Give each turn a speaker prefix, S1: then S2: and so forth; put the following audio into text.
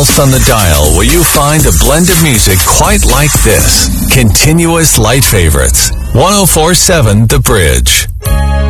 S1: else on the dial will you find a blend of music quite like this. Continuous light favorites. 104.7 The Bridge.